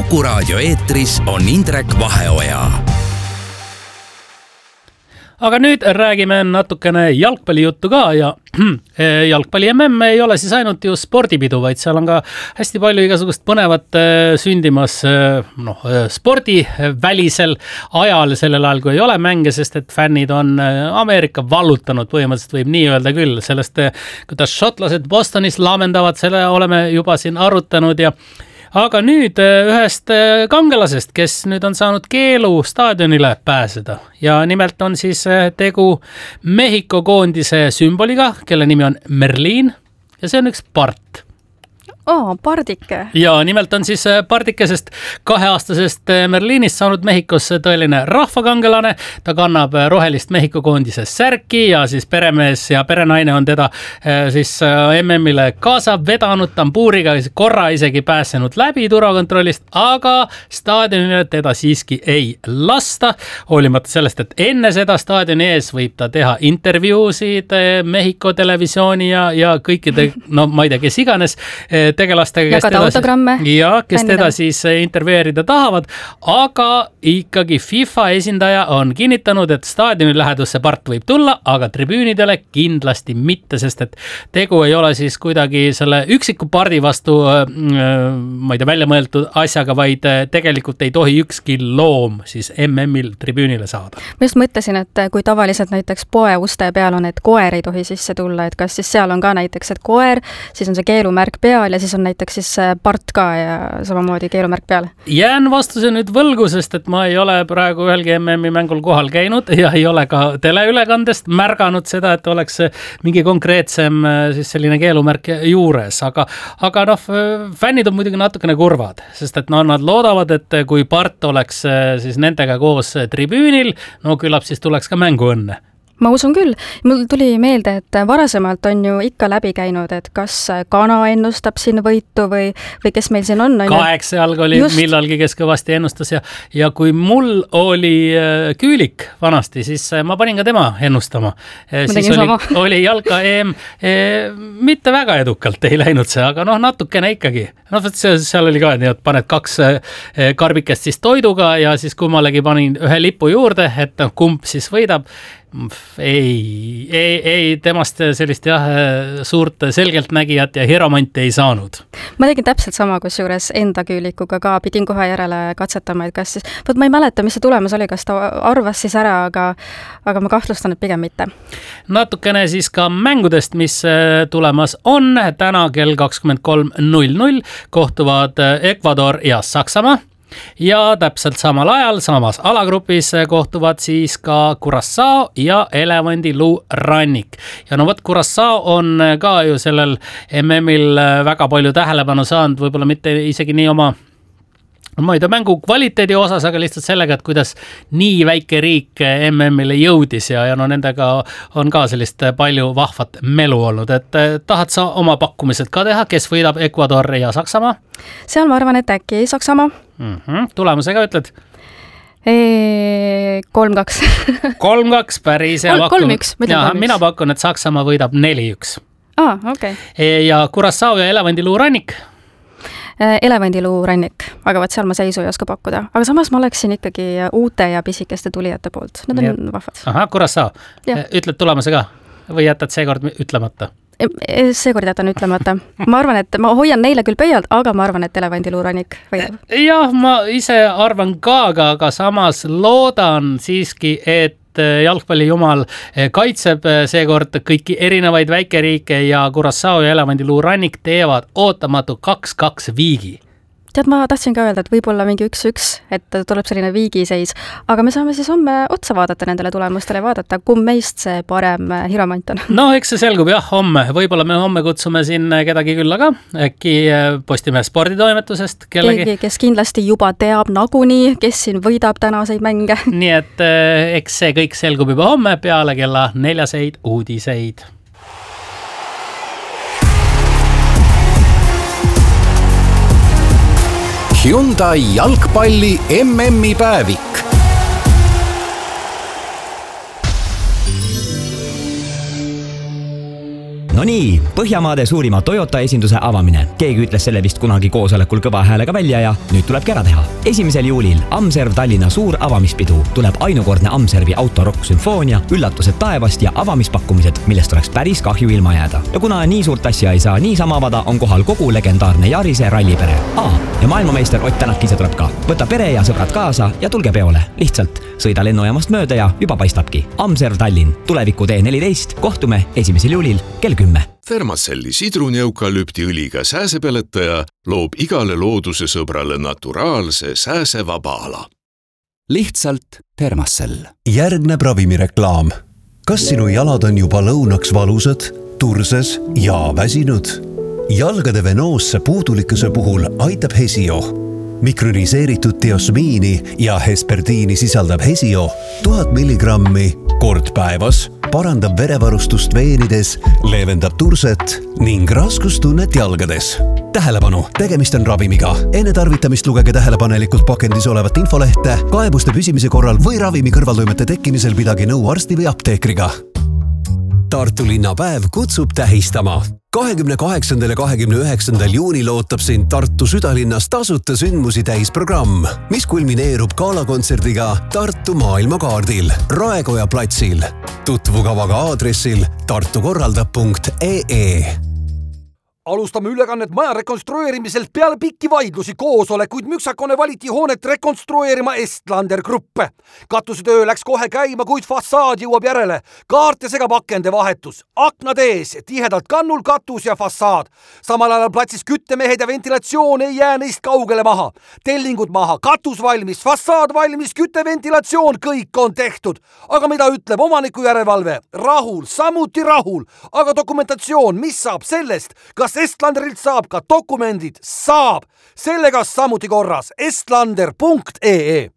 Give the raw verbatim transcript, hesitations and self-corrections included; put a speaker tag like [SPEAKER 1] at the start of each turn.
[SPEAKER 1] Kuku raadio eetris on Indrek Vaheoja.
[SPEAKER 2] Aga nüüd räägime natukene jalgpallijuttu ka ja jalgpalli M M ei ole siis ainult ju spordipidu, vaid seal on ka hästi palju igasugust põnevat sündimas noh, spordivälisel ajal, sellel ajal kui ei ole mänge, sest et fännid on Ameerika vallutanud, põhimõtteliselt võib nii öelda küll. Sellest, kuidas šotlased Bostonis laamendavad, selle oleme juba siin arutanud ja aga nüüd ühest kangelasest, kes nüüd on saanud keelu staadionile pääseda ja nimelt on siis tegu Mehhiko koondise sümboliga, kelle nimi on Merlin ja see on üks part.
[SPEAKER 3] Oo, pardike.
[SPEAKER 2] Ja nimelt on siis pardikesest kaheaastasest Merlinist saanud Mehhikos tõeline rahvakangelane. Ta kannab rohelist Mehhiko koondise särki ja siis peremees ja perenaine on teda siis M M-ile kaasa vedanud tambuuriga, korra isegi pääsenud läbi turvakontrollist, aga staadionile teda siiski ei lasta. Hoolimata sellest, et enne seda staadioni ees võib ta teha intervjuusid Mehhiko televisiooni ja, ja kõikide, no ma ei tea, kes iganes tegelastega, kes teda, siis, ja, kes teda siis intervjueerida tahavad, aga ikkagi FIFA esindaja on kinnitanud, et staadioni lähedusse part võib tulla, aga tribüünidele kindlasti mitte, sest et tegu ei ole siis kuidagi selle üksiku pardi vastu ma ei tea, välja mõeldud asjaga, vaid tegelikult ei tohi ükski loom siis M M-il tribüünile saada.
[SPEAKER 3] Ma just mõtlesin, et kui tavaliselt näiteks poe uste peal on, et koer ei tohi sisse tulla, et kas siis seal on ka näiteks, et koer, siis on see keelumärk peal ja siis on näiteks siis part ka ja samamoodi keelumärk peal. Jään
[SPEAKER 2] vastuse nüüd võlgu, sest et ma ei ole praegu ühelgi M M-i mängul kohal käinud ja ei ole ka teleülekandest märganud seda, et oleks mingi konkreetsem siis selline keelumärk juures, aga, aga noh, fännid on muidugi natukene kurvad, sest et no, nad loodavad, et kui part oleks siis nendega koos tribüünil, no küllap siis tuleks ka mängu õnne.
[SPEAKER 3] Ma usun küll. Mul tuli meelde, et varasemalt on ju ikka läbi käinud, et kas kana ennustab siin võitu või, või kes meil siin on. on
[SPEAKER 2] Kaheksa jalg oli just millalgi, kes kõvasti ennustas ja, ja kui mul oli Küülik vanasti, siis ma panin ka tema ennustama. Ma siis oli, oli jalka E M e, mitte väga edukalt ei läinud see, aga noh, natukene ikkagi. No, seal oli ka nii, et paned kaks karbikest siis toiduga ja siis kummalegi panin ühe lipu juurde, et kumb siis võidab. Ei, ei, ei temast sellist jah, suurt selgelt nägijat ja hieromanti ei saanud.
[SPEAKER 3] Ma tegin täpselt sama, kus juures enda Küülikuga ka pidin kohe järele katsetama, et kas siis, võt ma ei mäleta, mis see tulemus oli, kas ta arvas siis ära, aga, aga ma kahtlustan, et pigem mitte.
[SPEAKER 2] Natukene siis ka mängudest, mis tulemas on. Täna kell kakskümmend kolm null null kohtuvad Ecuador ja Saksamaa. Ja täpselt samal ajal, samas alagrupis kohtuvad siis ka Curaçao ja Elevandiluu rannik. Ja no võt, Curaçao on ka ju sellel M M-il väga palju tähelepanu saanud, võib-olla mitte isegi nii oma ma ei tea, mängu kvaliteedi osas, aga lihtsalt sellega, et kuidas nii väike riik M M-ile jõudis ja, ja no nendega on ka sellist palju vahvat melu olnud, et tahad sa oma pakkumised ka teha, kes võidab Ecuador ja Saksamaa?
[SPEAKER 3] Seal ma arvan, et äkki Saksamaa.
[SPEAKER 2] Mm-hmm. Tulemusega ütled?
[SPEAKER 3] kolm kaks
[SPEAKER 2] kolm kaks päris ja
[SPEAKER 3] kolm üks
[SPEAKER 2] mina pakun, et Saksamaa võidab neli üks.
[SPEAKER 3] Ah, okei. Okay.
[SPEAKER 2] Ja Curaçao ja Elevandiluu rannik?
[SPEAKER 3] Elevandiluu rannik, aga vaat seal ma seisu ei oska pakkuda. Aga samas ma oleksin ikkagi uute ja pisikeste tulijate poolt. Need on ja. Vahvad.
[SPEAKER 2] Aha, Curaçao. Ütled tulemuse ka? Või jätad seekord ütlemata?
[SPEAKER 3] Seekord jätan ütlemata. Ma arvan, et ma hoian neile küll pöialt, aga ma arvan, et Elevandiluu rannik võidab.
[SPEAKER 2] Jah, ma ise arvan ka, aga samas loodan siiski, et jalgpallijumal kaitseb seekord kõiki erinevaid väikeriike ja Curaçao ja Elevandiluu rannik teevad ootamatu kaks kaks viigi.
[SPEAKER 3] Tead, ma tahtsin ka öelda, et võib-olla mingi üks üks, et tuleb selline viigiseis, aga me saame siis homme otsa vaadata nendele tulemustele, vaadata, kumb meist see parem hiromant on.
[SPEAKER 2] No, eks see selgub jah, homme. Võib-olla me homme kutsume siin kedagi külla ka, äkki Postimehe sporditoimetusest kellegi.
[SPEAKER 3] Keegi, kes kindlasti juba teab nagunii, kes siin võidab tänaseid mänge.
[SPEAKER 2] Nii et eks see kõik selgub juba homme peale kella neljaseid uudiseid.
[SPEAKER 1] Hyundai jalgpalli M M-i päevik. no
[SPEAKER 4] nii, Põhjamaade suurima Toyota esinduse avamine. Keegi ütles selle vist kunagi koosolekul kõva häälega välja ja nüüd tulebki ära teha. esimesel juulil Amserv Tallinna suur avamispidu. Tuleb ainukordne Amservi autorokk sümfoonia, üllatused taevast ja avamispakkumised, millest oleks päris kahju ilma jääda. Ja kuna nii suurt asja ei saa niisama avada, on kohal kogu legendaarne Jarise rallipere. Aa, ja maailmameister Ott Tänak ise tuleb ka. Võta pere ja sõbrad kaasa ja tulge peole. Lihtsalt sõida lennujaamast mööda ja juba paistabki. Amserv Tallinn, tuleviku tee neliteist, kohtume esimesel juulil kell kümme.
[SPEAKER 5] Thermacelli sidruneukalüpti õliga sääsepeletaja loob igale looduse sõbrale naturaalse sääsevaba ala.
[SPEAKER 1] Lihtsalt Thermacell.
[SPEAKER 6] Järgneb ravimireklaam. Kas sinu jalad on juba lõunaks valusad, turses ja väsinud? Jalgade venoosse puudulikkuse puhul aitab Hesio. Mikroniseeritud diosmiini ja hesperdiini sisaldab Hesio tuhat milligrammi kord päevas, parandab verevarustust veenides, leevendab turset ning raskustunnet jalgades. Tähelepanu, tegemist on ravimiga. Enne tarvitamist lugege tähelepanelikult pakendis olevat infolehte, kaebuste püsimise korral või ravimi kõrvaltoimete tekkimisel pidage nõu arsti või apteekriga. Tartu linnapäev kutsub tähistama. kahekümne kaheksandal ja kahekümne üheksandal juunil ootab sind Tartu südalinnas tasuta sündmusi täisprogramm, mis kulmineerub galakontserdiga Tartu maailmakaardil Raekoja platsil. Tutvu kavaga aadressil tartukorraldab punkt ee.
[SPEAKER 7] Alustame ülekannet maja rekonstrueerimiselt peale pikki vaidlusi koosolekuid müksakone valiti hoonet rekonstrueerima Estlander Gruppe. Katusetöö läks kohe käima, kuid fassaad jõuab järele. Kaarte segab akende vahetus. Aknad ees, tihedalt kannul katus ja fassaad. Samal ajal platsis küttemehed ja ventilatsioon ei jää neist kaugele maha. Tellingud maha, katus valmis, fassaad valmis, kütteventilatsioon, kõik on tehtud. Aga mida ütleb omaniku järelevalve? Rahul, samuti rahul. Aga dokumentatsioon, mis saab sellest? Kas Estlanderilt saab ka dokumendid? Saab. Sellega samuti korras. estlander punkt ee